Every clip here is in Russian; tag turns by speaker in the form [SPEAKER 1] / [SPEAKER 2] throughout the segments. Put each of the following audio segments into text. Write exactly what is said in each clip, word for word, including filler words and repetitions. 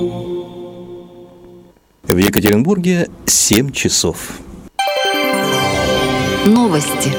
[SPEAKER 1] В Екатеринбурге семь часов.
[SPEAKER 2] Новости.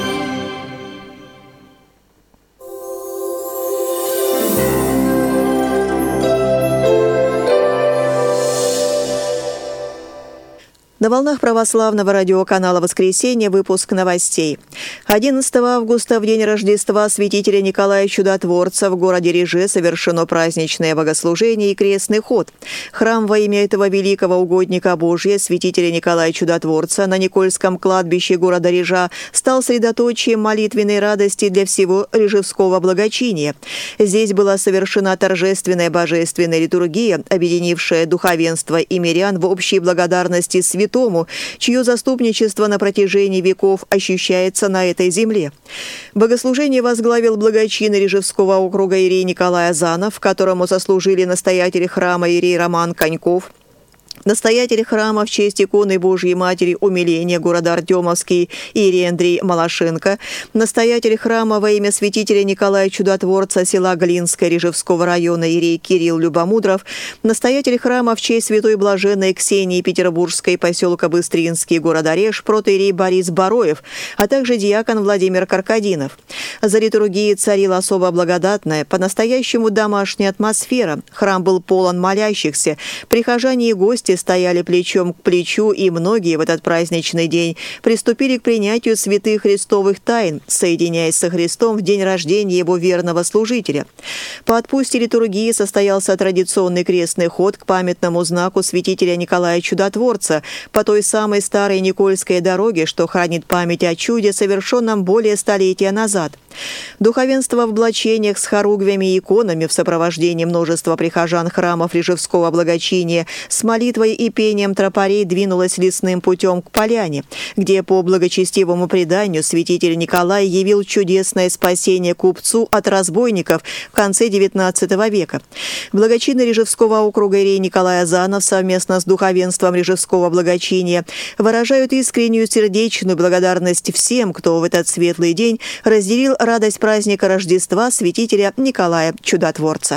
[SPEAKER 3] На волнах православного радиоканала «Воскресенье» выпуск новостей. одиннадцатого августа, в день Рождества святителя Николая Чудотворца, в городе Реже совершено праздничное богослужение и крестный ход. Храм во имя этого великого угодника Божия, святителя Николая Чудотворца, на Никольском кладбище города Режа стал средоточием молитвенной радости для всего режевского благочиния. Здесь была совершена торжественная божественная литургия, объединившая духовенство и мирян в общей благодарности святому, чье заступничество на протяжении веков ощущается на этой земле. Богослужение возглавил благочин Режевского округа иерей Николай Азанов, которому сослужили настоятель храма иерей Роман Коньков, настоятель храма в честь иконы Божьей Матери Умиления города Артемовский иерей Андрей Малашенко, настоятель храма во имя святителя Николая Чудотворца села Глинское Режевского района иерей Кирилл Любомудров, настоятель храма в честь святой блаженной Ксении Петербургской поселка Быстринский города Реж протоиерей Борис Бароев, а также диакон Владимир Каркадинов. За литургией царила особо благодатная, по-настоящему домашняя атмосфера. Храм был полон молящихся, прихожане и гости стояли плечом к плечу, и многие в этот праздничный день приступили к принятию святых христовых тайн, соединяясь со Христом в день рождения его верного служителя. По отпусте литургии состоялся традиционный крестный ход к памятному знаку святителя Николая Чудотворца по той самой старой Никольской дороге, что хранит память о чуде, совершенном более столетия назад. Духовенство в облачениях с хоругвями и иконами в сопровождении множества прихожан храмов Режевского благочиния с молитвой и пением тропарей двинулось лесным путем к поляне, где по благочестивому преданию святитель Николай явил чудесное спасение купцу от разбойников в конце девятнадцатого века. Благочины Режевского округа иерей Николай Азанов совместно с духовенством Режевского благочиния выражают искреннюю сердечную благодарность всем, кто в этот светлый день разделил радость праздника Рождества святителя Николая Чудотворца.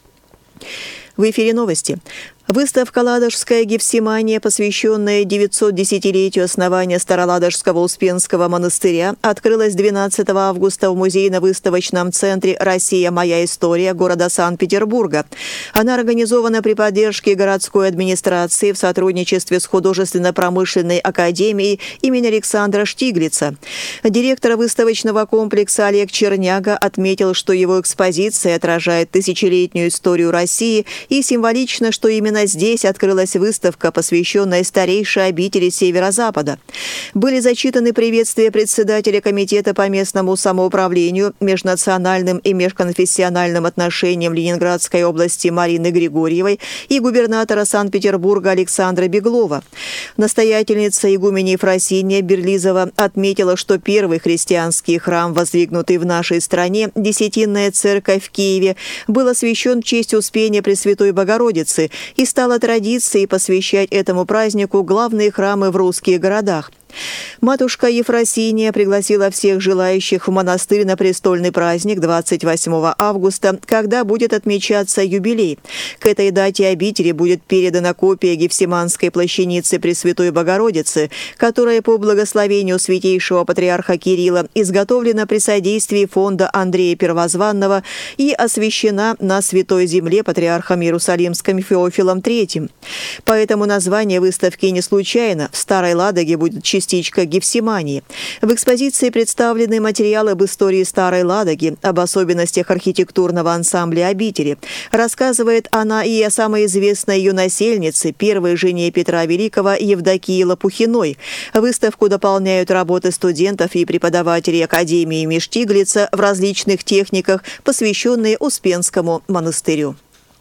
[SPEAKER 3] В эфире новости. Выставка «Ладожская Гефсимания», посвященная девятисотдесятилетию основания Староладожского Успенского монастыря, открылась двенадцатого августа в музейно-выставочном центре «Россия. Моя история» города Санкт-Петербурга. Она организована при поддержке городской администрации в сотрудничестве с художественно-промышленной академией имени Александра Штиглица. Директор выставочного комплекса Олег Черняга отметил, что его экспозиция отражает тысячелетнюю историю России и символично, что именно здесь открылась выставка, посвященная старейшей обители Северо-Запада. Были зачитаны приветствия председателя комитета по местному самоуправлению, межнациональным и межконфессиональным отношениям Ленинградской области Марины Григорьевой и губернатора Санкт-Петербурга Александра Беглова. Настоятельница игуменя Ефросинья Берлизова отметила, что первый христианский храм, воздвигнутый в нашей стране, Десятинная церковь в Киеве, был освящен в честь Успения Пресвятой Богородицы и стало традицией посвящать этому празднику главные храмы в русских городах. Матушка Ефросинья пригласила всех желающих в монастырь на престольный праздник двадцать восьмого августа, когда будет отмечаться юбилей. К этой дате обители будет передана копия Гефсиманской плащаницы Пресвятой Богородицы, которая по благословению святейшего патриарха Кирилла изготовлена при содействии фонда Андрея Первозванного и освящена на Святой Земле патриархом Иерусалимским Феофилом третьим. Поэтому название выставки не случайно. В Старой Ладоге будет частично частичка Гефсимании. В экспозиции представлены материалы об истории Старой Ладоги, об особенностях архитектурного ансамбля обители. Рассказывает она и о самой известной ее насельнице, первой жене Петра Великого Евдокии Лопухиной. Выставку дополняют работы студентов и преподавателей Академии имени Штиглица в различных техниках, посвященные Успенскому монастырю.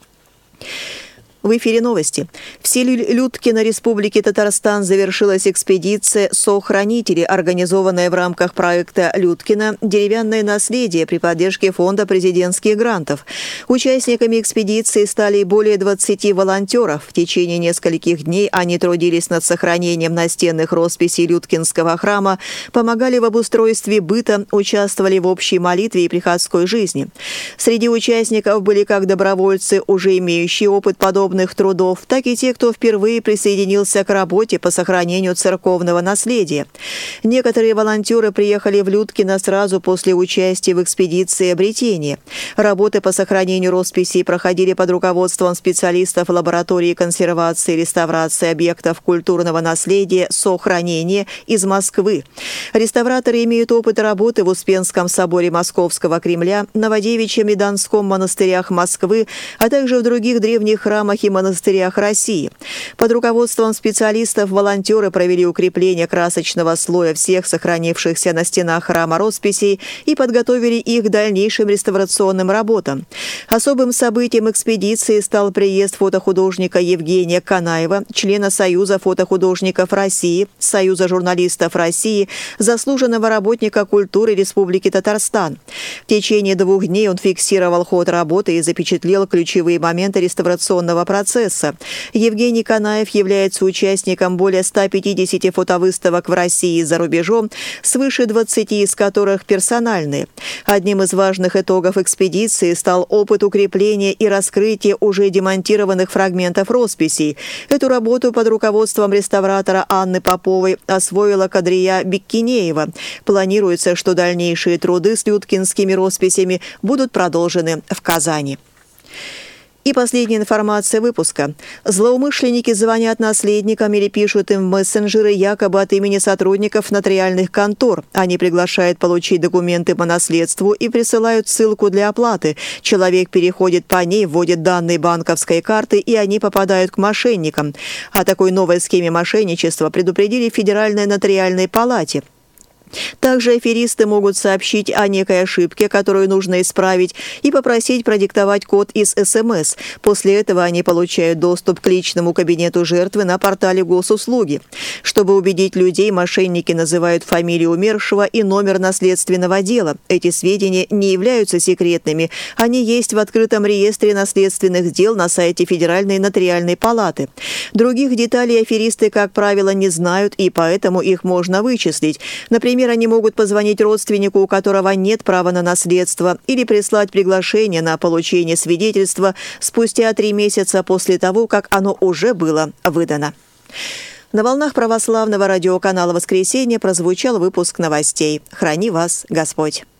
[SPEAKER 3] В эфире новости. В селе Людкино Республики Татарстан завершилась экспедиция «Сохранители», организованная в рамках проекта «Людкино. Деревянное наследие» при поддержке Фонда президентских грантов. Участниками экспедиции стали более двадцати волонтеров. В течение нескольких дней они трудились над сохранением настенных росписей Людкинского храма, помогали в обустройстве быта, участвовали в общей молитве и приходской жизни. Среди участников были как добровольцы, уже имеющие опыт подобного подобных трудов, так и те, кто впервые присоединился к работе по сохранению церковного наследия. Некоторые волонтеры приехали в Людкино сразу после участия в экспедиции обретения. Работы по сохранению росписей проходили под руководством специалистов лаборатории консервации и реставрации объектов культурного наследия «Сохранение» из Москвы. Реставраторы имеют опыт работы в Успенском соборе Московского Кремля, Новодевичьем и Донском монастырях Москвы, а также в других древних храмах и монастырях России. Под руководством специалистов волонтеры провели укрепление красочного слоя всех сохранившихся на стенах храма росписей и подготовили их к дальнейшим реставрационным работам. Особым событием экспедиции стал приезд фотохудожника Евгения Канаева, члена Союза фотохудожников России, Союза журналистов России, заслуженного работника культуры Республики Татарстан. В течение двух дней он фиксировал ход работы и запечатлел ключевые моменты реставрационного процесса. Евгений Канаев является участником более ста пятидесяти фотовыставок в России и за рубежом, свыше двадцати из которых персональные. Одним из важных итогов экспедиции стал опыт укрепления и раскрытия уже демонтированных фрагментов росписей. Эту работу под руководством реставратора Анны Поповой освоила Кадрия Беккинеева. Планируется, что дальнейшие труды с людкинскими росписями будут продолжены в Казани. И последняя информация выпуска. Злоумышленники звонят наследникам или пишут им в мессенджеры якобы от имени сотрудников нотариальных контор. Они приглашают получить документы по наследству и присылают ссылку для оплаты. Человек переходит по ней, вводит данные банковской карты, и они попадают к мошенникам. О такой новой схеме мошенничества предупредили в Федеральной нотариальной палате. Также аферисты могут сообщить о некой ошибке, которую нужно исправить, и попросить продиктовать код из эс эм эс. После этого они получают доступ к личному кабинету жертвы на портале госуслуги. Чтобы убедить людей, мошенники называют фамилию умершего и номер наследственного дела. Эти сведения не являются секретными. Они есть в открытом реестре наследственных дел на сайте Федеральной нотариальной палаты. Других деталей аферисты, как правило, не знают, и поэтому их можно вычислить. Например, они могут позвонить родственнику, у которого нет права на наследство, или прислать приглашение на получение свидетельства спустя три месяца после того, как оно уже было выдано. На волнах православного радиоканала «Воскресенье» прозвучал выпуск новостей. Храни вас Господь!